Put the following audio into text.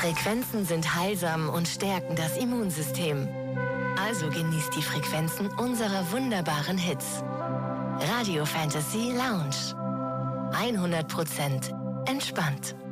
Frequenzen sind heilsam und stärken das Immunsystem. Also genießt die Frequenzen unserer wunderbaren Hits. Radio Fantasy Lounge. 100% entspannt.